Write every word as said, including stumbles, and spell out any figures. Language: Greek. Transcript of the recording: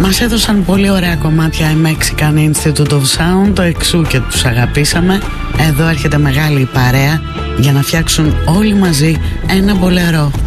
Μας έδωσαν πολύ ωραία κομμάτια η Mexican Institute of Sound, εξού και τους αγαπήσαμε. Εδώ έρχεται μεγάλη παρέα για να φτιάξουν όλοι μαζί ένα μπολερό.